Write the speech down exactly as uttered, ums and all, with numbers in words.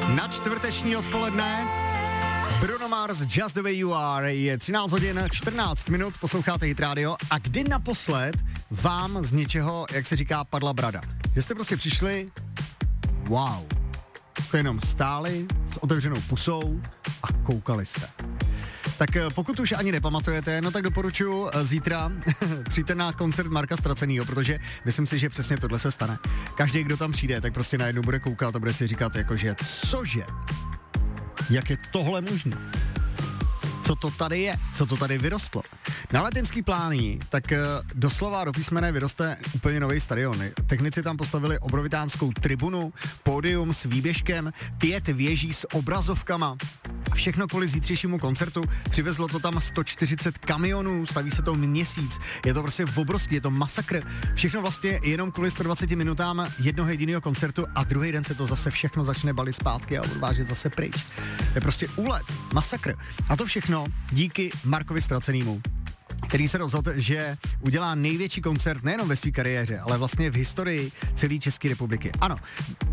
Na čtvrteční odpoledne Bruno Mars, Just the Way You Are, je třináct hodin čtrnáct minut, posloucháte Hit Radio a kdy naposled vám z něčeho, jak se říká, padla brada? Že jste prostě přišli, wow, jste jenom stáli s otevřenou pusou a koukali jste. Tak pokud už ani nepamatujete, no tak doporučuji zítra přijďte na koncert Marka Ztracenýho, protože myslím si, že přesně tohle se stane. Každý, kdo tam přijde, tak prostě najednou bude koukat a bude si říkat jakože, cože? Jak je tohle možné? Co to tady je? Co to tady vyrostlo? Na Letenský Pláni tak doslova do písmene vyroste úplně nový stadion. Technici tam postavili obrovitánskou tribunu, pódium s výběžkem, pět věží s obrazovkama. Všechno kvůli zítřejšímu koncertu. Přivezlo to tam sto čtyřicet kamionů, staví se to měsíc. Je to prostě obrovský, je to masakr. Všechno vlastně jenom kvůli sto dvacet minutám jednoho jediného koncertu a druhý den se to zase všechno začne balit zpátky a odvážet zase pryč. Je prostě úlet, masakr. A to všechno díky Markovi Ztracenýmu, který se rozhodl, že udělá největší koncert nejenom ve své kariéře, ale vlastně v historii celé České republiky. Ano,